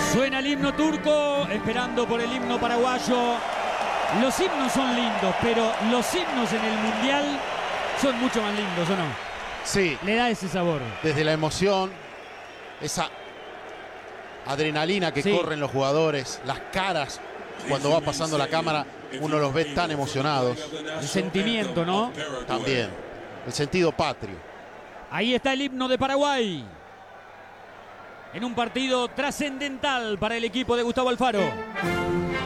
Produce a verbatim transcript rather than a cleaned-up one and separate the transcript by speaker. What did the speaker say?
Speaker 1: Suena el himno turco, esperando por el himno paraguayo. Los himnos son lindos, pero los himnos en el Mundial son mucho más lindos, ¿o no?
Speaker 2: Sí.
Speaker 1: Le da ese sabor.
Speaker 2: Desde la emoción, esa adrenalina que
Speaker 1: Sí.
Speaker 2: corren los jugadores, las caras cuando va pasando la cámara, uno los ve tan emocionados.
Speaker 1: El sentimiento, ¿no?
Speaker 2: También, el sentido patrio.
Speaker 1: Ahí está el himno de Paraguay. En un partido trascendental para el equipo de Gustavo Alfaro.